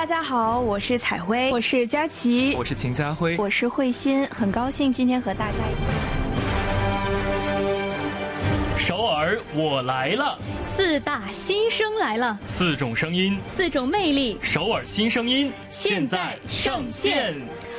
家好，我是彩辉， 我是佳琪， 我是秦家辉， 我是慧心，很高兴今天和大家一起。 首尔我来了， 四大新声来了 ，4种声音 ，4种魅力， 首尔新声音现在上线。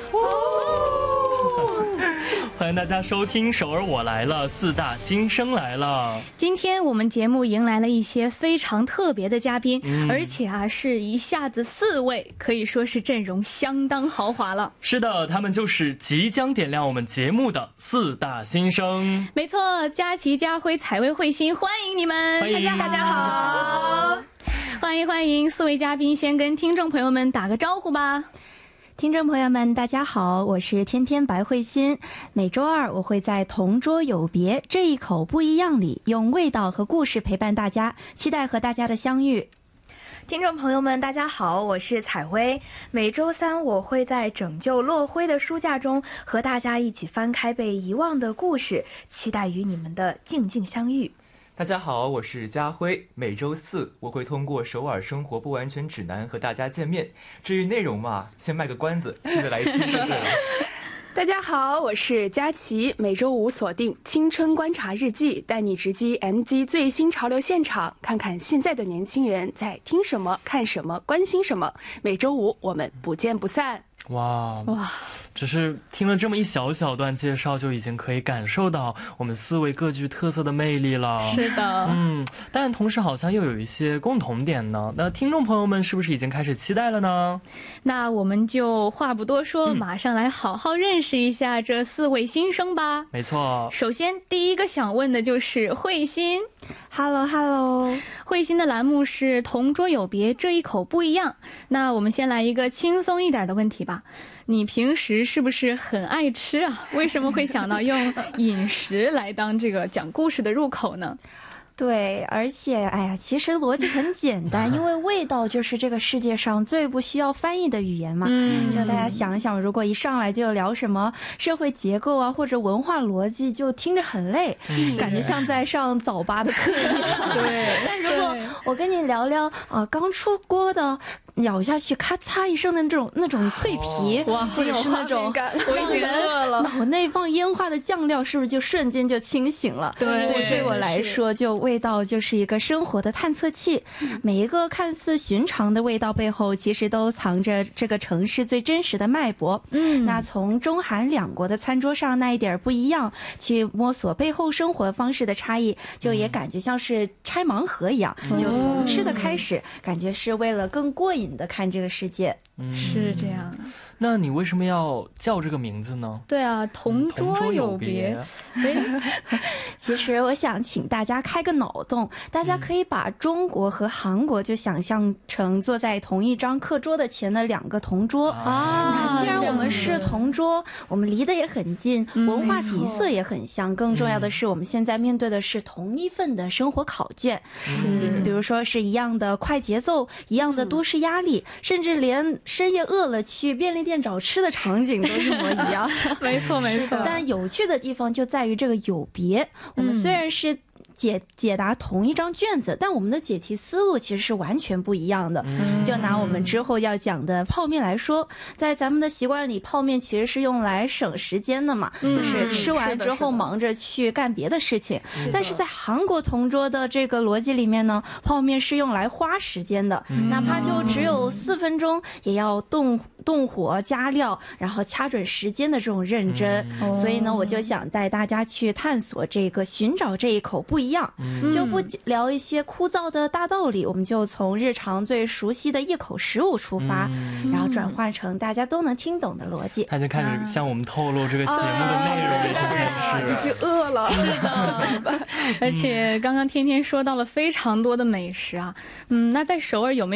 欢迎大家收听首尔我来了，4大新声来了。 今天我们节目迎来了一些非常特别的嘉宾，而且是一下子4位，可以说是阵容相当豪华了。 是的，他们就是即将点亮我们节目的4大新声。 没错，佳琪、家辉、彩薇、慧心，欢迎你们！ 欢迎大家好，欢迎4位嘉宾，先跟听众朋友们打个招呼吧。 听众朋友们大家好，我是天天白慧心。每周二我会在同桌有别这一口不一样里，用味道和故事陪伴大家，期待和大家的相遇。 听众朋友们大家好，我是彩薇。每周三我会在拯救落灰的书架中和大家一起翻开被遗忘的故事，期待与你们的静静相遇。 大家好，我是家辉。每周4我会通过首尔生活不完全指南和大家见面，至于内容嘛，先卖个关子，记得来听就对了。 大家好，我是佳琪。每周5锁定青春观察日记，带你直击 MZ 最新潮流现场，看看现在的年轻人在听什么、看什么、关心什么。每周5我们不见不散。 哇，只是听了这么一小段介绍，就已经可以感受到我们4位各具特色的魅力了。 是的， 但同时好像又有一些共同点呢。那听众朋友们是不是已经开始期待了呢？ 那我们就话不多说，马上来好好认识一下这4位新生吧。 没错， 首先第一个想问的就是慧心。 Hello， 慧心的栏目是同桌有别这一口不一样。那我们先来一个轻松一点的问题吧，你平时是不是很爱吃啊？为什么会想到用饮食来当这个讲故事的入口呢？ 对，而且其实逻辑很简单，因为味道就是这个世界上最不需要翻译的语言嘛。就大家想一想，如果一上来就聊什么社会结构啊，或者文化逻辑，就听着很累，感觉像在上早八的课一样。 对， 但如果我跟你聊聊刚出锅的咬下去咔嚓一声的那种脆皮， 哇， 或者是那种我已经饿了， 脑内放烟花的酱料，是不是就瞬间就清醒了？ 对， 所以对我来说，就味道就是一个生活的探测器。每一个看似寻常的味道背后，其实都藏着这个城市最真实的脉搏。那从中韩两国的餐桌上那一点不一样，去摸索背后生活方式的差异，就也感觉像是拆盲盒一样，就从吃的开始，感觉是为了更过瘾的看这个世界。 是这样。 那你为什么要叫这个名字呢？ 对啊，同桌有别。 其实我想请大家开个脑洞，大家可以把中国和韩国就想象成坐在同一张课桌的前的2个同桌啊。那既然我们是同桌，我们离得也很近，文化底色也很像，更重要的是我们现在面对的是同一份的生活考卷，比如说是一样的快节奏，一样的都市压力，甚至连深夜饿了去便利店找吃的场景都一模一样。 没错没错。 但有趣的地方就在于这个有别，我们虽然是解答同一张卷子，但我们的解题思路其实是完全不一样的。就拿我们之后要讲的泡面来说，在咱们的习惯里，泡面其实是用来省时间的嘛，就是吃完之后忙着去干别的事情。但是在韩国同桌的这个逻辑里面呢，泡面是用来花时间的，哪怕就只有4分钟，也要动火加料，然后掐准时间的这种认真。所以呢，我就想带大家去探索这个，寻找这一口不一样，就不聊一些枯燥的大道理，我们就从日常最熟悉的一口食物出发，然后转换成大家都能听懂的逻辑。 他就开始向我们透露这个节目的内容了， 已经饿了。是的， 而且刚刚天天说到了非常多的美食啊，那在首尔有没有